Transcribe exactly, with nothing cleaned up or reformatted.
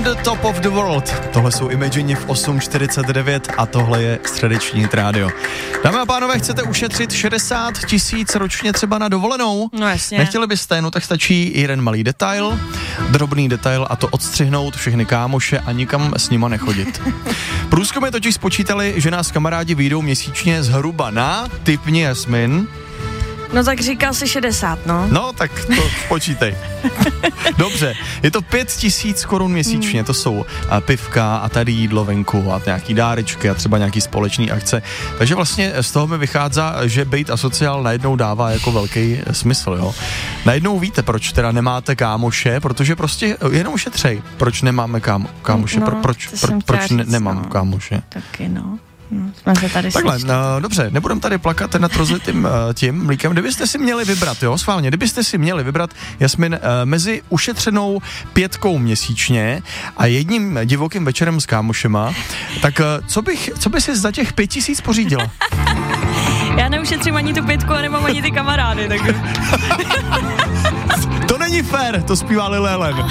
On the top of the world. Tohle jsou Imagine v osm čtyřicet devět a tohle je středeční rádio. Dámy a pánové, chcete ušetřit šedesát tisíc ročně třeba na dovolenou? No jasně. Nechtěli byste, no tak stačí jeden malý detail, drobný detail a to odstřihnout všechny kámoše a nikam s nima nechodit. Průzkumy totiž spočítali, že nás kamarádi vyjdou měsíčně zhruba na, tipni Jasmin. No tak říkal jsi šedesát, no. No, tak to počítej. Dobře, je to pět tisíc korun měsíčně, hmm. to jsou a, pivka a tady jídlo venku a nějaký dárečky a třeba nějaký společný akce. Takže vlastně z toho mi vychází, že bejt asociál najednou dává jako velký smysl, jo. Najednou víte, proč teda nemáte kámoše, protože prostě jenom šetřej. Proč nemáme kámo, kámoše, no, Pro, proč, pro, proč ne, nemám no. kámoše. Taky no. No, jsme se tady Takhle, no, dobře, nebudem tady plakat nad rozlitým uh, tím mlíkem. Kdybyste si měli vybrat, jo, schválně, kdybyste si měli vybrat, Jasmin, uh, mezi ušetřenou pětkou měsíčně a jedním divokým večerem s kámošema, tak uh, co bych, co by si za těch pět tisíc pořídila? Já neušetřím ani tu pětku a nemám ani ty kamarády, takže... To není fér, to zpívá Lily Allen.